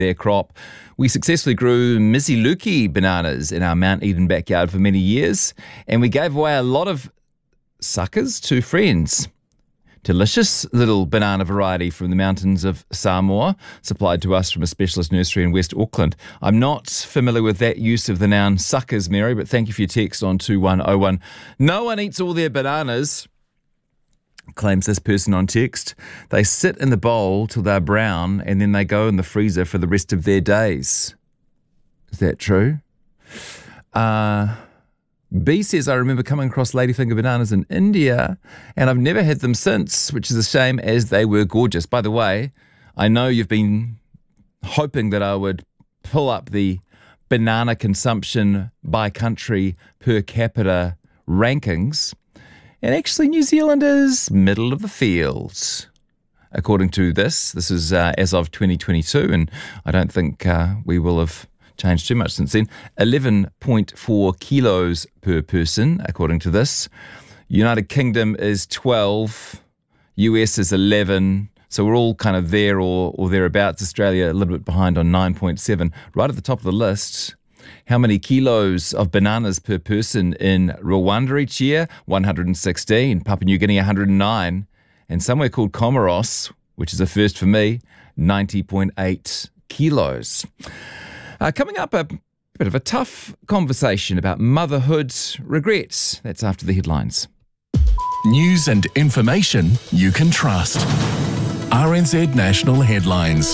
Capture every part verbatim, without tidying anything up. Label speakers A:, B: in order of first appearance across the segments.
A: their crop. We successfully grew Miziluki bananas in our Mount Eden backyard for many years, and we gave away a lot of suckers to friends. Delicious little banana variety from the mountains of Samoa, supplied to us from a specialist nursery in West Auckland. I'm not familiar with that use of the noun suckers, Mary, but thank you for your text on two one oh one. No one eats all their bananas, claims this person on text. They sit in the bowl till they're brown and then they go in the freezer for the rest of their days. Is that true? Uh, B says, I remember coming across ladyfinger bananas in India and I've never had them since, which is a shame as they were gorgeous. By the way, I know you've been hoping that I would pull up the banana consumption by country per capita rankings. And actually, New Zealand is middle of the field. According to this, this is uh, as of twenty twenty-two, and I don't think uh, we will have changed too much since then. eleven point four kilos per person, according to this. United Kingdom is twelve, U S is eleven, so we're all kind of there or, or thereabouts. Australia a little bit behind on nine point seven. Right at the top of the list, how many kilos of bananas per person in Rwanda each year? one hundred sixteen. Papua New Guinea, one hundred nine. And somewhere called Comoros, which is a first for me, ninety point eight kilos. Uh, coming up, a bit of a tough conversation about motherhood regrets. That's after the headlines.
B: News and information you can trust. R N Z National Headlines.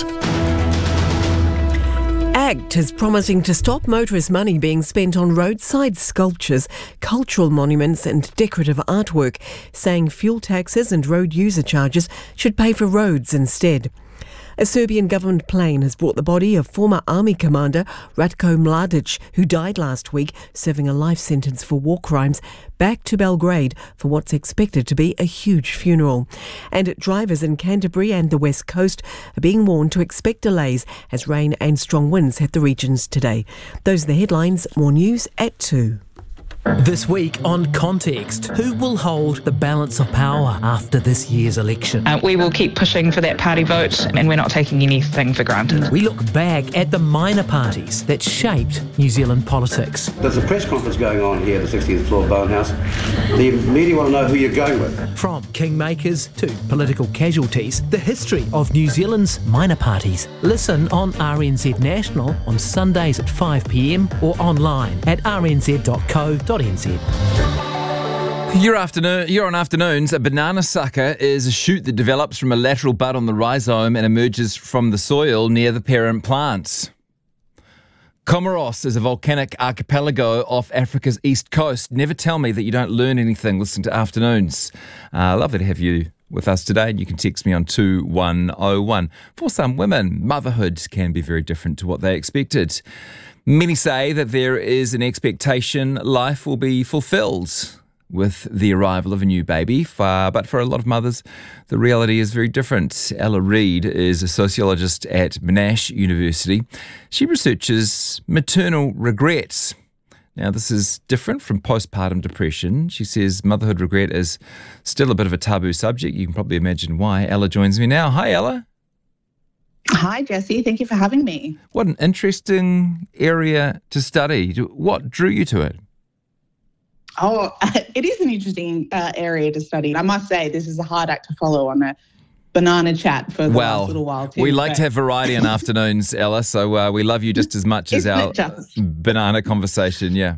C: ACT is promising to stop motorist money being spent on roadside sculptures, cultural monuments and decorative artwork, saying fuel taxes and road user charges should pay for roads instead. A Serbian government plane has brought the body of former army commander Ratko Mladic, who died last week serving a life sentence for war crimes, back to Belgrade for what's expected to be a huge funeral. And drivers in Canterbury and the West Coast are being warned to expect delays as rain and strong winds hit the regions today. Those are the headlines. More news at two.
D: This week on Context, who will hold the balance of power after this year's election?
E: Uh, we will keep pushing for that party vote and we're not taking anything for granted.
D: We look back at the minor parties that shaped New Zealand politics.
F: There's a press conference going on here at the sixtieth floor of Bowen House. The media want to know who you're going with.
D: From kingmakers to political casualties, the history of New Zealand's minor parties. Listen on R N Z National on Sundays at five p m or online at r n z dot co dot n z.
A: Your afternoon, you're on afternoons. A banana sucker is a shoot that develops from a lateral bud on the rhizome and emerges from the soil near the parent plant. Comoros is a volcanic archipelago off Africa's east coast. Never tell me that you don't learn anything listening to Afternoons. Uh, lovely to have you with us today, and you can text me on two one oh one. For some women, motherhood can be very different to what they expected. Many say that there is an expectation life will be fulfilled with the arrival of a new baby, but for a lot of mothers, the reality is very different. Ella Reid is a sociologist at Monash University. She researches maternal regrets. Now, this is different from postpartum depression. She says motherhood regret is still a bit of a taboo subject. You can probably imagine why. Ella joins me now. Hi, Ella.
G: Hi, Jesse. Thank you for having me.
A: What an interesting area to study. What drew you to it?
G: Oh, it is an interesting uh, area to study. I must say, this is a hard act to follow on a banana chat for the
A: well,
G: last little while too.
A: We like but... to have variety in afternoons, Ella, so uh, we love you just as much as our banana conversation, yeah.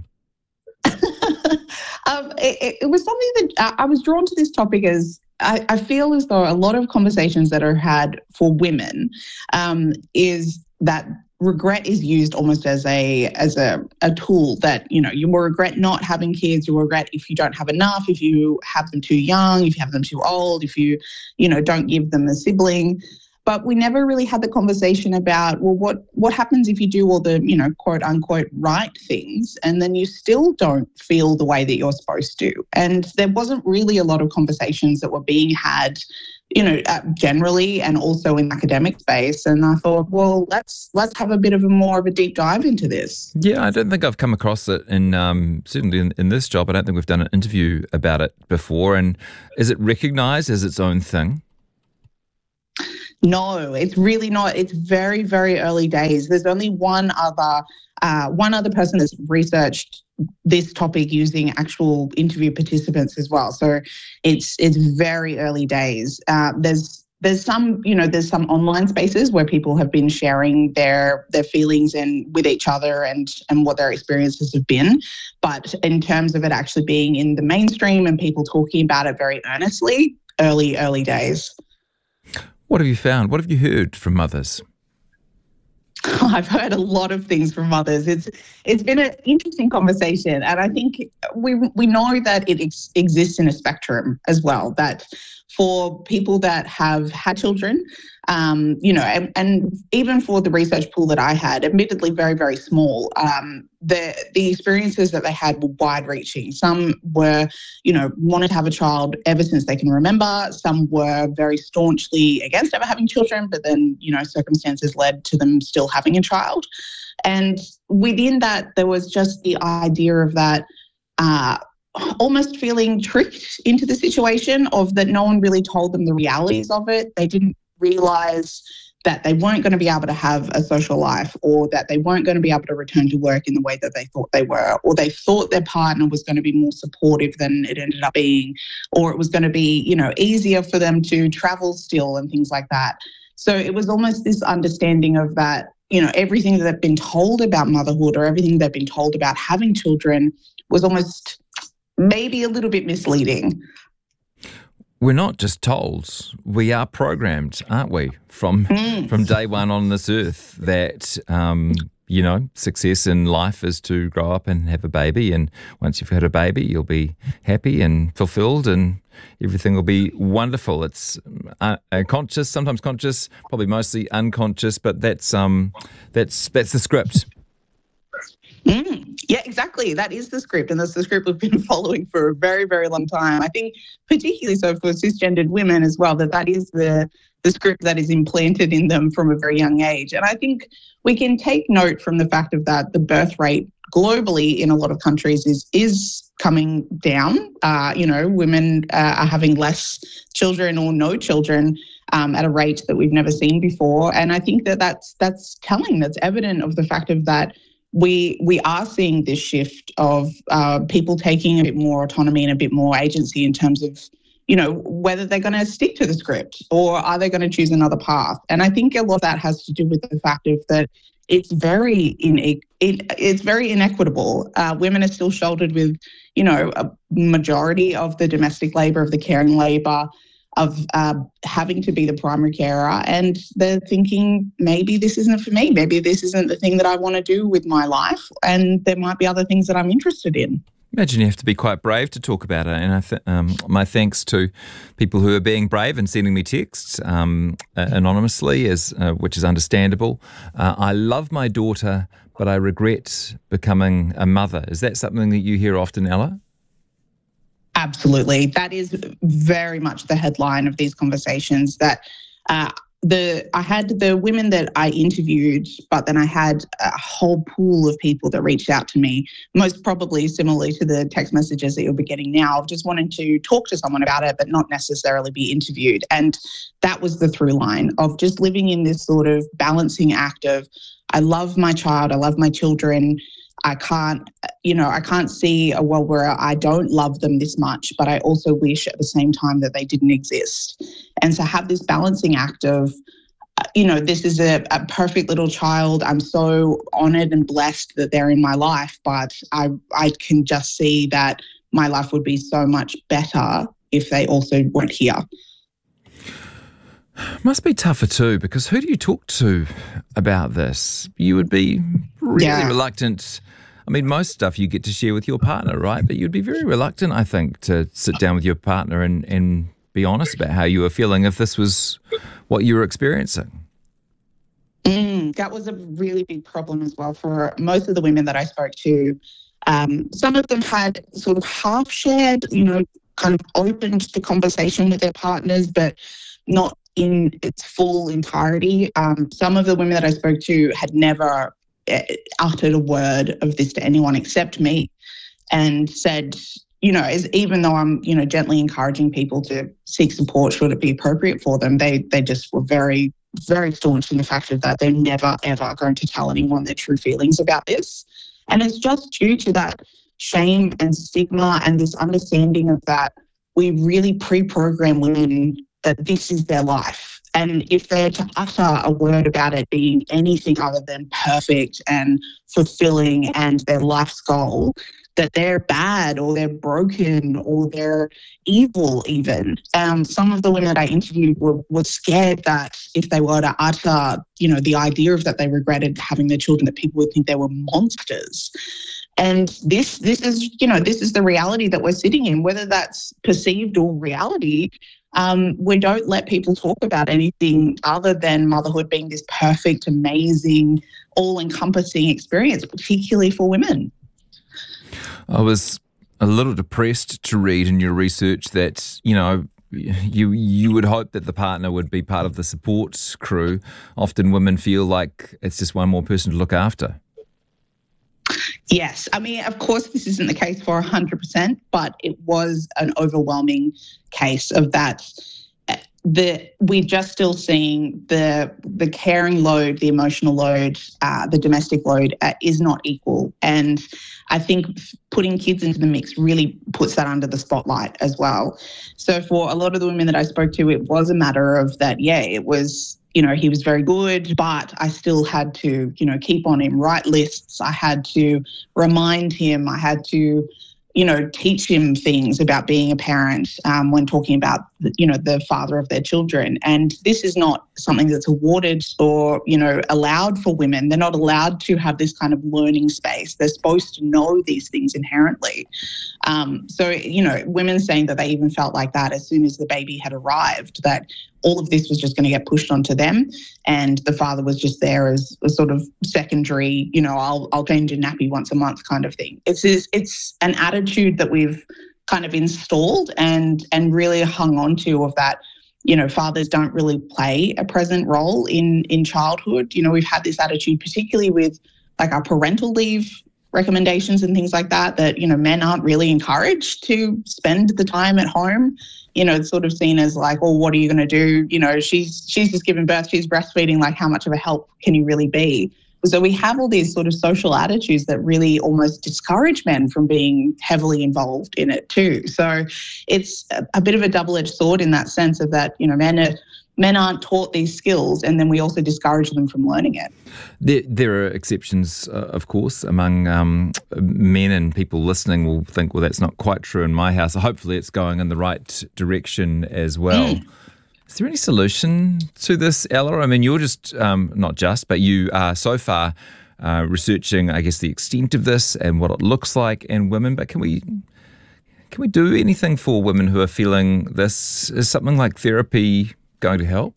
G: um, it, it was something that I was drawn to this topic as I, I feel as though a lot of conversations that are had for women um, is that regret is used almost as a as a, a tool that, you know, you will regret not having kids, you will regret if you don't have enough, if you have them too young, if you have them too old, if you, you know, don't give them a sibling. But we never really had the conversation about, well, what, what happens if you do all the, you know, quote unquote right things and then you still don't feel the way that you're supposed to? And there wasn't really a lot of conversations that were being had, you know, uh, generally and also in academic space. And I thought, well, let's let's have a bit of a more of a deep dive into this.
A: Yeah, I don't think I've come across it in, um, certainly in, in this job. I don't think we've done an interview about it before. And is it recognised as its own thing?
G: No, it's really not. It's very, very early days. There's only one other uh, one other person that's researched this topic using actual interview participants as well. So it's it's very early days. Uh, there's there's some you know there's some online spaces where people have been sharing their their feelings and with each other and and what their experiences have been. But in terms of it actually being in the mainstream and people talking about it very earnestly, early early days.
A: What have you found? What have you heard from mothers?
G: I've heard a lot of things from mothers. It's it's been an interesting conversation, and I think we we know that it ex- exists in a spectrum as well. That for people that have had children, um, you know, and, and even for the research pool that I had, admittedly very very small, um, the the experiences that they had were wide reaching. Some were, you know, wanted to have a child ever since they can remember. Some were very staunchly against ever having children, but then, you know, circumstances led to them still having a child. And within that, there was just the idea of that uh, almost feeling tricked into the situation of that no one really told them the realities of it. They didn't realise that they weren't going to be able to have a social life, or that they weren't going to be able to return to work in the way that they thought they were, or they thought their partner was going to be more supportive than it ended up being, or it was going to be, you know, easier for them to travel still and things like that. So it was almost this understanding of that, you know, everything that they've been told about motherhood or everything they've been told about having children was almost maybe a little bit misleading.
A: We're not just told, we are programmed, aren't we, from mm. from day one on this earth that, um, you know, success in life is to grow up and have a baby, and once you've had a baby, you'll be happy and fulfilled and everything will be wonderful. It's uh, conscious, sometimes conscious, probably mostly unconscious, but that's um, that's that's the script.
G: Mm, yeah, exactly. That is the script, and that's the script we've been following for a very, very long time. I think particularly so for cisgendered women as well, that that is the, the script that is implanted in them from a very young age. And I think we can take note from the fact of that the birth rate globally in a lot of countries is is coming down. Uh, you know, women uh, are having less children or no children um, at a rate that we've never seen before. And I think that that's, that's telling, that's evident of the fact of that we we are seeing this shift of uh, people taking a bit more autonomy and a bit more agency in terms of, you know, whether they're going to stick to the script or are they going to choose another path. And I think a lot of that has to do with the fact of that it's very in it, it's very inequitable. Uh, women are still shouldered with, you know, a majority of the domestic labour, of the caring labour, of uh, having to be the primary carer, and they're thinking, maybe this isn't for me, maybe this isn't the thing that I want to do with my life, and there might be other things that I'm interested in.
A: Imagine you have to be quite brave to talk about it, and I th- um, my thanks to people who are being brave and sending me texts um, uh, anonymously, as uh, which is understandable. Uh, I love my daughter, but I regret becoming a mother. Is that something that you hear often, Ella?
G: Absolutely. That is very much the headline of these conversations, that uh, the I had the women that I interviewed, but then I had a whole pool of people that reached out to me, most probably similarly to the text messages that you'll be getting now, of just wanting to talk to someone about it, but not necessarily be interviewed. And that was the through line of just living in this sort of balancing act of, I love my child, I love my children, I can't, you know, I can't see a world where I don't love them this much, but I also wish at the same time that they didn't exist. And to have this balancing act of, you know, this is a, a perfect little child. I'm so honoured and blessed that they're in my life, but I, I can just see that my life would be so much better if they also weren't here.
A: Must be tougher too, because who do you talk to about this? You would be really yeah. reluctant. I mean, most stuff you get to share with your partner, right? But you'd be very reluctant, I think, to sit down with your partner and, and be honest about how you were feeling if this was what you were experiencing.
G: Mm, that was a really big problem as well for most of the women that I spoke to. Um, some of them had sort of half shared, you know, kind of opened the conversation with their partners, but not in its full entirety. Um, some of the women that I spoke to had never uh, uttered a word of this to anyone except me, and said, you know, is even though I'm, you know, gently encouraging people to seek support should it be appropriate for them, they they just were very, very staunch in the fact of that they're never, ever going to tell anyone their true feelings about this. And it's just due to that shame and stigma and this understanding of that we really pre-program women that this is their life. And if they're to utter a word about it being anything other than perfect and fulfilling and their life's goal, that they're bad or they're broken or they're evil even. Um, some of the women that I interviewed were, were scared that if they were to utter, you know, the idea of that they regretted having their children, that people would think they were monsters. And this this is, you know, this is the reality that we're sitting in, whether that's perceived or reality. Um, we don't let people talk about anything other than motherhood being this perfect, amazing, all-encompassing experience, particularly for women.
A: I was a little depressed to read in your research that, you know, you you would hope that the partner would be part of the support crew. Often women feel like it's just one more person to look after.
G: Yes. I mean, of course, this isn't the case for one hundred percent, but it was an overwhelming case of that. The we're just still seeing the the caring load, the emotional load, uh, the domestic load uh, is not equal. And I think putting kids into the mix really puts that under the spotlight as well. So for a lot of the women that I spoke to, it was a matter of that, yeah, it was, you know, he was very good, but I still had to, you know, keep on him, write lists. I had to remind him. I had to, you know, teach him things about being a parent um, when talking about, you know, the father of their children. And this is not something that's awarded or, you know, allowed for women. They're not allowed to have this kind of learning space. They're supposed to know these things inherently. Um, so, you know, women saying that they even felt like that as soon as the baby had arrived, that all of this was just going to get pushed onto them, and the father was just there as a sort of secondary, you know, I'll I'll change a nappy once a month kind of thing. It's it's an attitude that we've kind of installed and and really hung on to, of that, you know, fathers don't really play a present role in in childhood. You know, we've had this attitude, particularly with like our parental leave recommendations and things like that, that, you know, men aren't really encouraged to spend the time at home. You know, it's sort of seen as like, oh, what are you going to do? You know, she's she's just given birth, she's breastfeeding, like how much of a help can you really be? So we have all these sort of social attitudes that really almost discourage men from being heavily involved in it too. So it's a, a bit of a double-edged sword in that sense of that, you know, men are Men aren't taught these skills, and then we also discourage them from learning it.
A: There, there are exceptions, uh, of course, among um, men, and people listening will think, well, that's not quite true in my house. Hopefully it's going in the right direction as well. Mm. Is there any solution to this, Ella? I mean, you're just, um, not just, but you are so far uh, researching, I guess, the extent of this and what it looks like in women, but can we... Can we do anything for women who are feeling this? Is something like therapy going to help?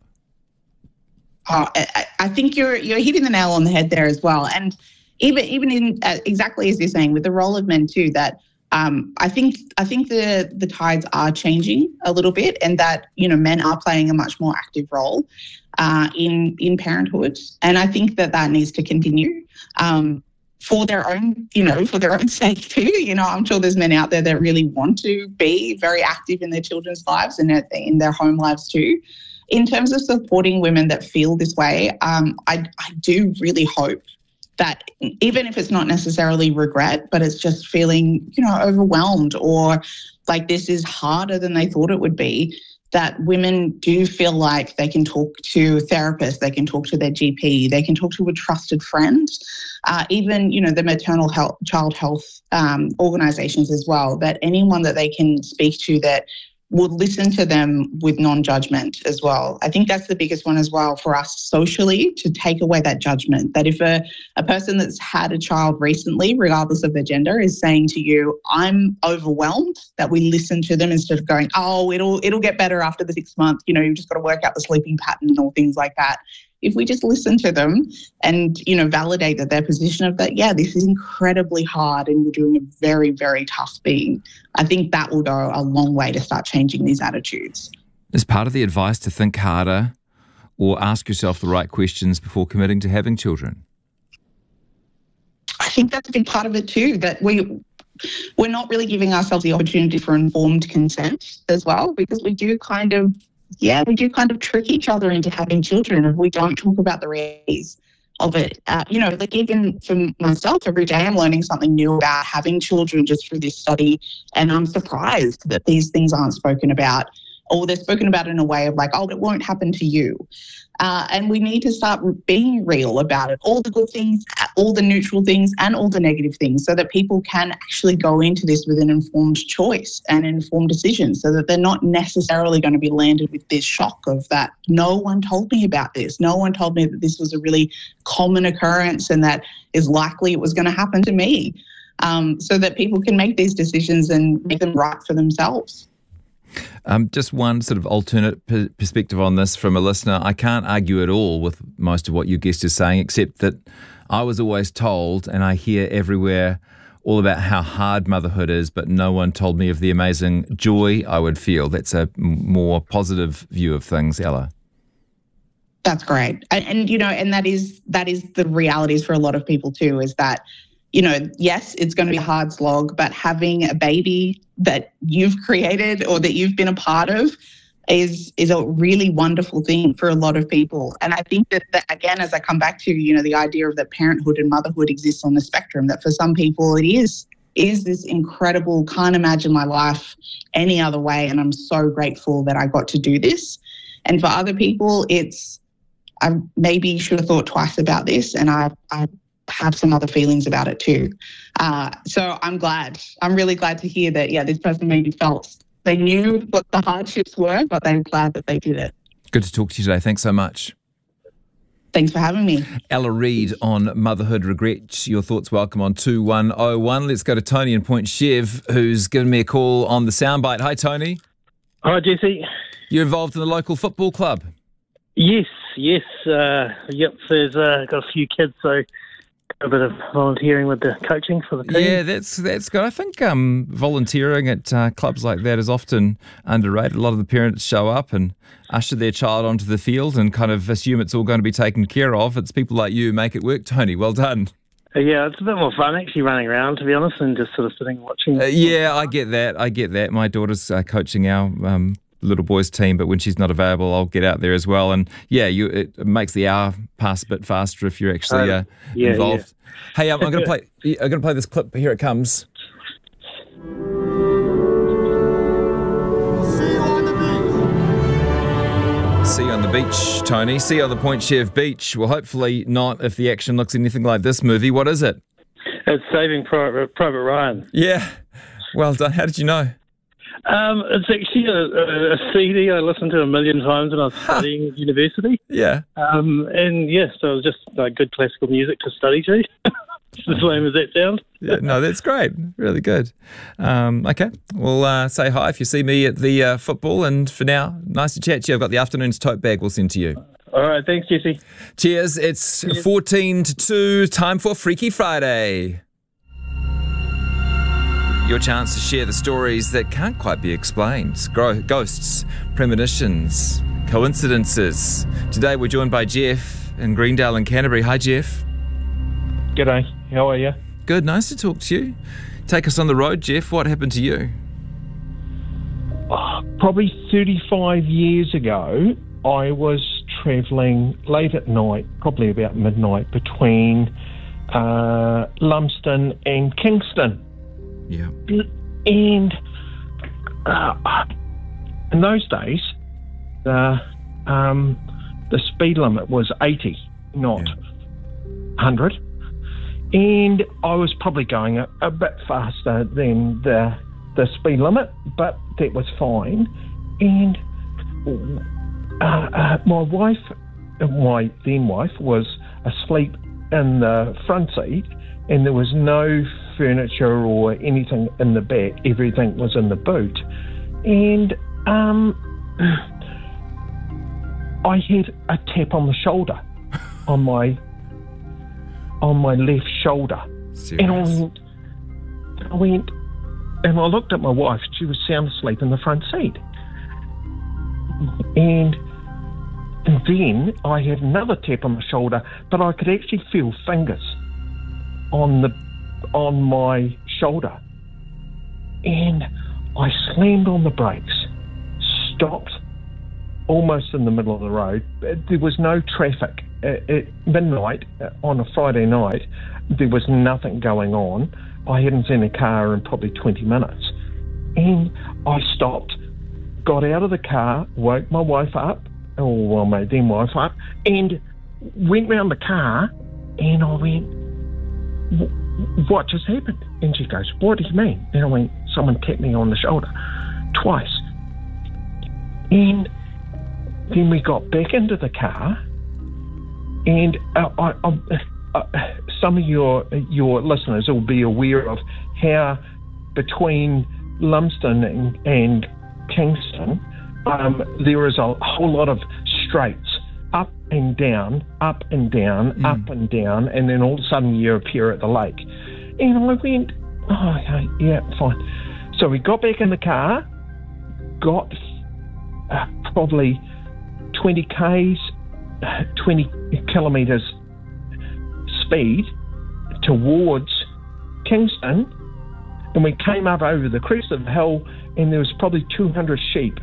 G: Oh, I, I think you're you're hitting the nail on the head there as well. And even even in uh, exactly as you're saying, with the role of men too, that um, I think I think the the tides are changing a little bit, and that, you know, men are playing a much more active role uh, in in parenthood, and I think that that needs to continue. Um, for their own, you know, for their own sake too. You know, I'm sure there's men out there that really want to be very active in their children's lives and in their home lives too. In terms of supporting women that feel this way, um, I, I do really hope that even if it's not necessarily regret, but it's just feeling, you know, overwhelmed or like this is harder than they thought it would be, that women do feel like they can talk to therapists, they can talk to their G P, they can talk to a trusted friend, uh, even, you know, the maternal health, child health um, organisations as well, that anyone that they can speak to that would listen to them with non-judgment as well. I think that's the biggest one as well for us socially, to take away that judgment, that if a, a person that's had a child recently, regardless of their gender, is saying to you, I'm overwhelmed, that we listen to them instead of going, oh, it'll it'll get better after the six months, you know, you've just got to work out the sleeping pattern and all things like that. If we just listen to them and, you know, validate that their position of that, yeah, this is incredibly hard and you're doing a very, very tough thing, I think that will go a long way to start changing these attitudes.
A: Is part of the advice to think harder or ask yourself the right questions before committing to having children?
G: I think that's a big part of it too, that we we're not really giving ourselves the opportunity for informed consent as well, because we do kind of, yeah, we do kind of trick each other into having children if we don't talk about the realities of it. Uh, you know, like even for myself, every day I'm learning something new about having children just through this study, and I'm surprised that these things aren't spoken about, or they're spoken about in a way of like, oh, it won't happen to you. Uh, and we need to start being real about it, all the good things, all the neutral things, and all the negative things, so that people can actually go into this with an informed choice and informed decision, so that they're not necessarily going to be landed with this shock of that no one told me about this. No one told me that this was a really common occurrence and that is likely it was going to happen to me, um, so that people can make these decisions and make them right for themselves.
A: Um, just one sort of alternate per- perspective on this from a listener. I can't argue at all with most of what your guest is saying, except that I was always told, and I hear everywhere, all about how hard motherhood is, but no one told me of the amazing joy I would feel. That's a more positive view of things, Ella.
G: That's great. And, and you know, and that is that is the realities for a lot of people too, is that, you know, yes, it's going to be a hard slog, but having a baby that you've created or that you've been a part of is is a really wonderful thing for a lot of people. And I think that, that, again, as I come back to, you know, the idea of that parenthood and motherhood exists on the spectrum, that for some people it is, is this incredible, can't imagine my life any other way, and I'm so grateful that I got to do this. And for other people, it's, I maybe should have thought twice about this, and I, I have some other feelings about it too. Uh, so I'm glad. I'm really glad to hear that, yeah, this person maybe felt they knew what the hardships were, but they're glad that they did it.
A: Good to talk to you today. Thanks so much.
G: Thanks for having me.
A: Ella Reid on motherhood regrets. Your thoughts welcome on two one oh one. Let's go to Tony in Point Chev, who's given me a call on the soundbite. Hi, Tony.
H: Hi, Jesse.
A: You're involved in the local football club?
H: Yes, yes. Uh, yep, there's uh, got a few kids, so a bit of volunteering with the coaching for the team.
A: Yeah, that's that's good. I think um, volunteering at uh, clubs like that is often underrated. A lot of the parents show up and usher their child onto the field and kind of assume it's all going to be taken care of. It's people like you who make it work, Tony. Well done.
H: Uh, yeah, it's a bit more fun actually running around, to be honest, and just sort of sitting and watching.
A: Uh, yeah, I get that. I get that. My daughter's uh, coaching our um, little boys team, but when she's not available, I'll get out there as well. And yeah, you it makes the hour pass a bit faster if you're actually uh,
H: yeah,
A: involved.
H: Yeah.
A: Hey, um, I'm going to play. I'm going to play this clip. Here it comes. See you on the beach. See you on the beach, Tony. See you on the Point Chev beach. Well, hopefully not. If the action looks anything like this movie, what is it?
H: It's Saving Private, Private Ryan.
A: Yeah. Well done. How did you know?
H: Um, it's actually a, a, a C D I listened to a million times when I was studying at university.
A: Yeah.
H: Um, and yes, yeah, so it was just like good classical music to study to. As lame as that sounds.
A: Yeah, no, that's great. Really good. Um, okay. Well, uh, say hi if you see me at the uh, football. And for now, nice to chat to you. I've got the afternoon's tote bag we'll send to you.
H: All right. Thanks, Jesse.
A: Cheers. It's Cheers. fourteen to two. Time for Freaky Friday. Your chance to share the stories that can't quite be explained. Ghosts, premonitions, coincidences. Today we're joined by Jeff in Greendale in Canterbury. Hi, Jeff.
I: G'day. How are you?
A: Good. Nice to talk to you. Take us on the road, Jeff. What happened to you?
I: Uh, probably thirty-five years ago, I was travelling late at night, probably about midnight, between uh, Lumsden and Kingston.
A: Yeah.
I: And uh, in those days, the um, the speed limit was eighty, not yeah. one hundred. And I was probably going a, a bit faster than the the speed limit, but that was fine. And uh, uh, my wife, my then wife, was asleep in the front seat, and there was no furniture or anything in the back. Everything was in the boot. And um, I had a tap on the shoulder, on my on my left shoulder.
A: Serious?
I: And I went, I went, and I looked at my wife. She was sound asleep in the front seat. And, and then I had another tap on the shoulder, but I could actually feel fingers on the on my shoulder. and I slammed on the brakes, stopped almost in the middle of the road. There was no traffic. At, at midnight on a Friday night, there was nothing going on. I hadn't seen a car in probably twenty minutes. And I stopped, got out of the car, woke my wife up, or well, my then wife up, and went round the car, and I went, what just happened? And she goes, what do you mean? And I went, someone tapped me on the shoulder twice. And then we got back into the car, and uh, I, I, uh, some of your your listeners will be aware of how between Lumsden and, and Kingston, um, there is a whole lot of straights, up and down, up and down, mm. up and down, and then all of a sudden you appear at the lake. And I went, oh, okay, yeah, fine. So we got back in the car, got uh, probably twenty kays, twenty kilometres speed towards Kingston, and we came up over the crest of the hill, and there was probably two hundred sheep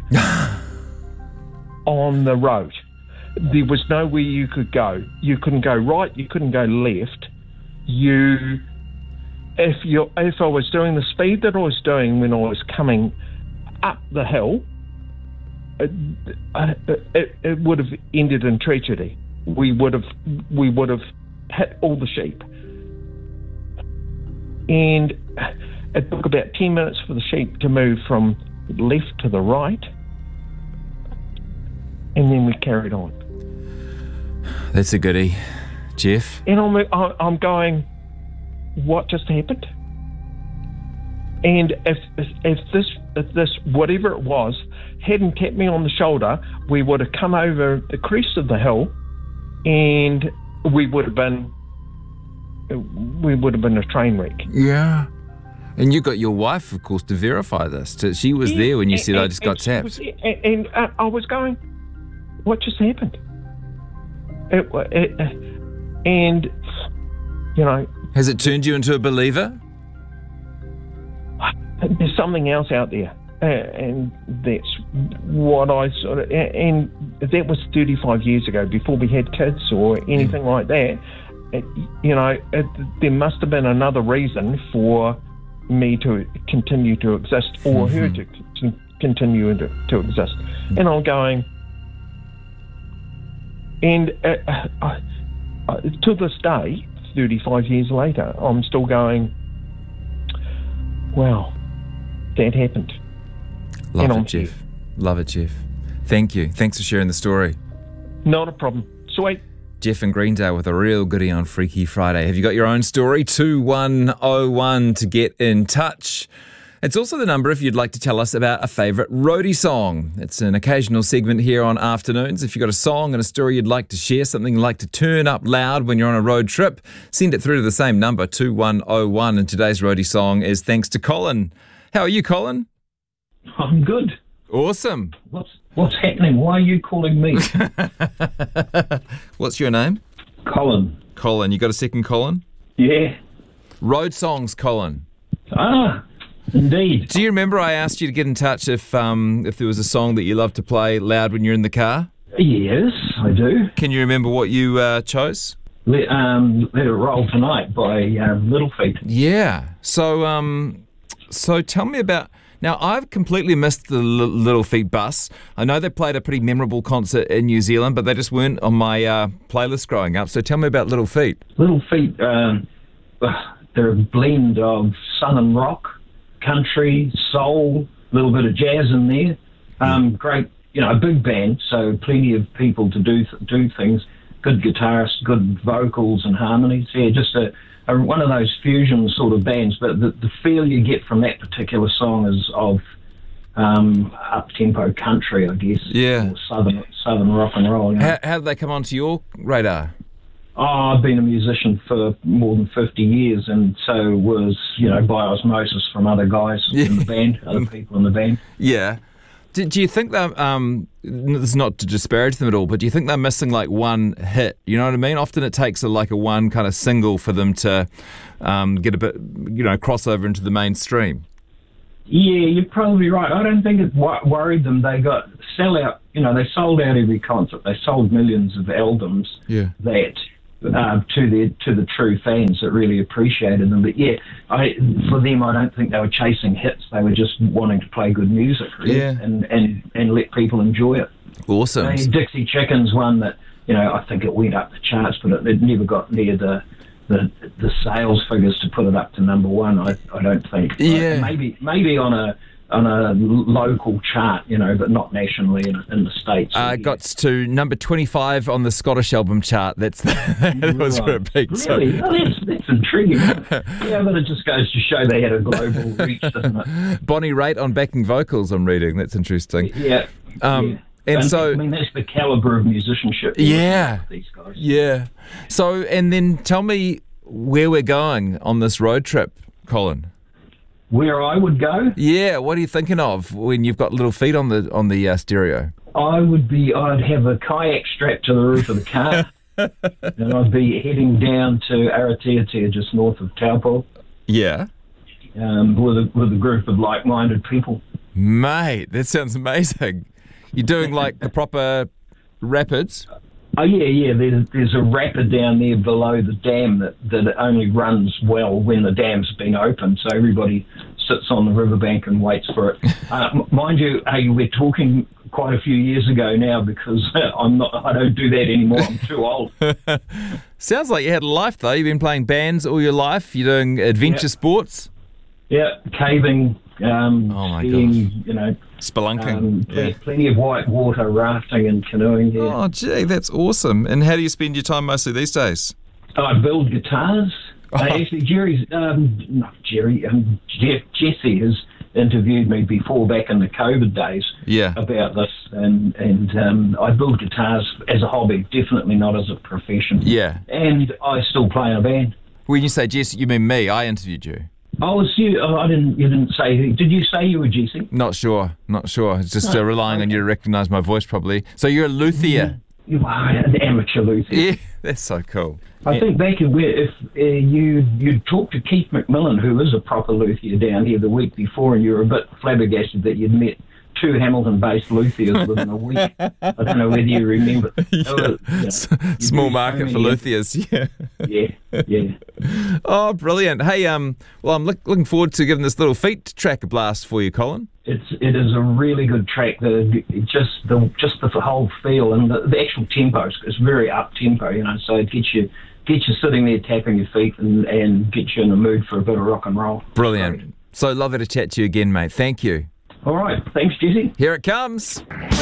I: on the road. There was nowhere you could go. You couldn't go right, you couldn't go left. You, if you, if I was doing the speed that I was doing when I was coming up the hill, it, it, it would have ended in tragedy. We would have, we would have hit all the sheep. And it took about ten minutes for the sheep to move from left to the right, and then we carried on.
A: That's a goodie, Jeff.
I: And I'm, I'm going, what just happened? And if if this if this whatever it was hadn't tapped me on the shoulder, we would have come over the crest of the hill, and we would have been we would have been a train wreck.
A: Yeah. And you got your wife, of course, to verify this. To, she was yeah, there when you and, said, and, I just got tapped.
I: Was, and and uh, I was going, what just happened? It, it, and, you know...
A: Has it turned you into a believer?
I: There's something else out there. Uh, and that's what I sort of... And that was thirty-five years ago, before we had kids or anything mm. like that. It, you know, it, there must have been another reason for me to continue to exist, or mm-hmm. her to, to continue to, to exist. And I'm going, and uh, uh, uh, to this day, thirty-five years later, I'm still going, wow, that happened.
A: Love it, Jeff. Love it, Jeff. Thank you. Thanks for sharing the story.
I: Not a problem. Sweet.
A: Jeff in Greendale with a real goodie on Freaky Friday. Have you got your own story? two one oh one to get in touch. It's also the number if you'd like to tell us about a favourite roadie song. It's an occasional segment here on Afternoons. If you've got a song and a story you'd like to share, something you'd like to turn up loud when you're on a road trip, send it through to the same number, two one oh one. And today's roadie song is thanks to Colin. How are you, Colin?
J: I'm good.
A: Awesome.
J: What's what's happening? Why are you calling me?
A: What's your name?
J: Colin.
A: Colin. You got a second Colin?
J: Yeah.
A: Road songs, Colin.
J: Ah, indeed.
A: Do you remember I asked you to get in touch if um if there was a song that you love to play loud when you're in the car?
J: Yes, I do.
A: Can you remember what you uh, chose?
J: Let, um, Let It Roll Tonight by um, Little Feat.
A: Yeah. So um, so tell me about... Now, I've completely missed the L- Little Feat bus. I know they played a pretty memorable concert in New Zealand, but they just weren't on my uh, playlist growing up. So tell me about Little Feat.
J: Little Feat, um, they're a blend of southern rock, country, soul, a little bit of jazz in there. Um, great, you know, a big band, so plenty of people to do th- do things. Good guitarists, good vocals and harmonies. Yeah, just a... one of those fusion sort of bands, but the, the feel you get from that particular song is of um, up-tempo country, I guess.
A: Yeah.
J: Or southern, southern rock and roll. You know?
A: How, how did they come onto your radar?
J: Oh, I've been a musician for more than fifty years, and so was, you know, by osmosis from other guys yeah. in the band, other people in the band.
A: Yeah. Do, do you think that, um, this is not to disparage them at all, but do you think they're missing like one hit? You know what I mean? Often it takes a, like a one kind of single for them to um, get a bit, you know, crossover into the mainstream.
J: Yeah, you're probably right. I don't think it wo- worried them. They got sell out. You know, they sold out every concert. They sold millions of albums.
A: Yeah.
J: That uh, to the to the true fans that really appreciated them. But yeah, I for them, I don't think they were chasing hits. They were just wanting to play good music, really,
A: Yeah.
J: and, and and let people enjoy it.
A: Awesome.
J: I mean, Dixie Chicken's one that, you know, I think it went up the charts, but it, it never got near the. The, the sales figures to put it up to number one, I, I don't think.
A: Yeah.
J: Uh, maybe maybe on a on a local chart, you know, but not nationally in, in the States.
A: Uh, got to number twenty-five on the Scottish album chart. That's that was where it peaked. So.
J: Really? Oh, that's, that's intriguing. Yeah, but it just goes to show they had a global reach, doesn't it?
A: Bonnie Raitt on backing vocals, I'm reading. That's interesting.
J: Yeah.
A: Um,
J: yeah.
A: And,
J: and
A: so,
J: I mean, that's the caliber of musicianship.
A: Yeah.
J: These guys.
A: Yeah. So, and then tell me where we're going on this road trip, Colin.
J: Where I would go?
A: Yeah. What are you thinking of when you've got little feet on the on the uh, stereo?
J: I would be. I'd have a kayak strapped to the roof of the car, and I'd be heading down to Aotearoa, just north of Taupo.
A: Yeah.
J: Um, with a with a group of like-minded people.
A: Mate, that sounds amazing. You're doing like the proper rapids?
J: Oh, yeah, yeah. There's, there's a rapid down there below the dam that, that it only runs well when the dam's been opened, so everybody sits on the riverbank and waits for it. Uh, m- mind you, hey, we're talking quite a few years ago now because I'm not. I don't do that anymore. I'm too old.
A: Sounds like you had a life, though. You've been playing bands all your life. You're doing adventure
J: Yeah.
A: sports.
J: Yeah, caving, um,
A: Oh, my
J: skiing,
A: gosh.
J: you know.
A: Spelunking.
J: Um, pl-
A: Yeah.
J: Plenty of white water rafting and canoeing here.
A: Oh, gee, that's awesome. And how do you spend your time mostly these days?
J: I build guitars.
A: Oh.
J: Uh, actually, Jerry's, um, not Jerry, um, Jeff, Jesse has interviewed me before back in the COVID days
A: Yeah.
J: about this, and and um, I build guitars as a hobby, definitely not as a profession.
A: Yeah.
J: And I still play in a band.
A: When you say Jesse, you mean me. I interviewed you.
J: Oh, it's you. Oh, I didn't. You didn't say. Who. Did you say you were Jesse?
A: Not sure. Not sure. It's just uh, relying on you to recognise my voice, probably. So you're a luthier.
J: You are an amateur luthier.
A: Yeah, that's so cool.
J: I
A: Yeah.
J: think back in where if uh, you you talked to Keith McMillan, who is a proper luthier down here, the week before, and you were a bit flabbergasted that you'd met two Hamilton-based luthiers within a week. I don't know whether you remember.
A: Yeah.
J: Oh, you know, you
A: Small
J: do
A: market
J: so
A: for
J: many-
A: luthiers. Yeah.
J: Yeah, yeah.
A: Oh, brilliant. Hey, um, well, I'm look, looking forward to giving this little feet track a blast for you, Colin.
J: It's it is a really good track. The it just the just the whole feel and the, the actual tempo is it's very up tempo, you know. So it gets you get you sitting there tapping your feet and and get you in the mood for a bit of rock and roll.
A: Brilliant. So lovely to chat to you again, mate. Thank you.
J: All right, thanks, Jesse.
A: Here it comes.